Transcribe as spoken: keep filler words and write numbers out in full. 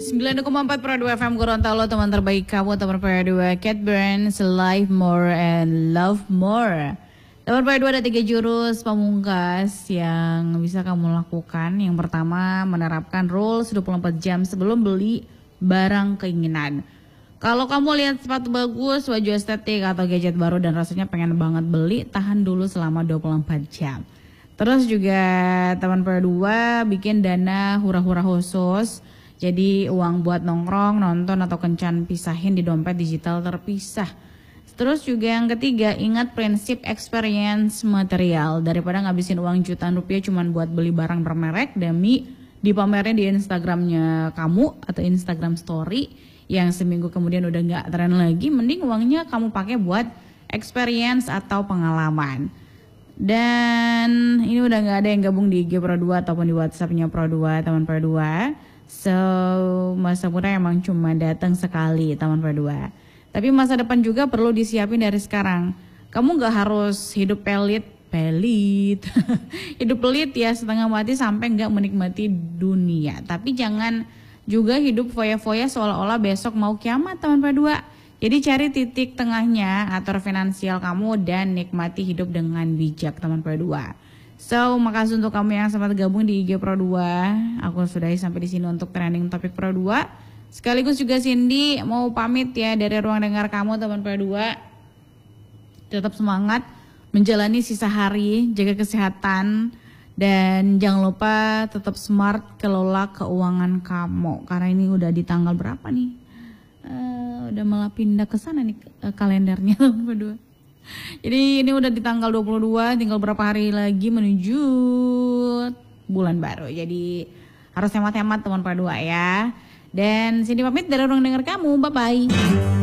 sembilan koma empat Pro dua F M Gorontalo, teman terbaik kamu, teman Pro dua Cat Burns, Live More and Love More. Teman Pro dua ada tiga jurus pamungkas yang bisa kamu lakukan. Yang pertama, menerapkan rules dua puluh empat jam sebelum beli barang keinginan. Kalau kamu lihat sepatu bagus, baju estetik atau gadget baru dan rasanya pengen banget beli, tahan dulu selama dua puluh empat jam. Terus juga teman Pro dua bikin dana hura-hura khusus. Jadi uang buat nongkrong, nonton atau kencan pisahin di dompet digital terpisah. Terus juga yang ketiga, ingat prinsip experience material. Daripada ngabisin uang jutaan rupiah cuman buat beli barang bermerek demi dipamerin di Instagramnya kamu atau Instagram story yang seminggu kemudian udah gak tren lagi, mending uangnya kamu pakai buat experience atau pengalaman. Dan ini udah gak ada yang gabung di I G Pro dua ataupun di WhatsAppnya Pro dua, teman Pro dua. So, masa muda emang cuma datang sekali, teman Pro dua. Tapi masa depan juga perlu disiapin dari sekarang. Kamu gak harus hidup pelit, pelit. Hidup pelit ya setengah mati sampai gak menikmati dunia. Tapi jangan juga hidup foya-foya seolah-olah besok mau kiamat, teman Pro dua. Jadi cari titik tengahnya, atur finansial kamu dan nikmati hidup dengan bijak, teman Pro dua. So, makasih untuk kamu yang sempat gabung di I G Pro dua. Aku sudahi sampai di sini untuk trending topik Pro dua. Sekaligus juga Cindy mau pamit ya dari ruang dengar kamu, teman Pro dua. Tetap semangat menjalani sisa hari, jaga kesehatan dan jangan lupa tetap smart kelola keuangan kamu. Karena ini udah di tanggal berapa nih? Uh, udah malah pindah ke sana nih uh, kalendernya, teman Pro dua. Jadi ini udah di tanggal dua puluh dua, tinggal berapa hari lagi menuju bulan baru. Jadi harus hemat-hemat, teman Pro dua ya. Dan sini pamit dari ruang dengar kamu, bye-bye.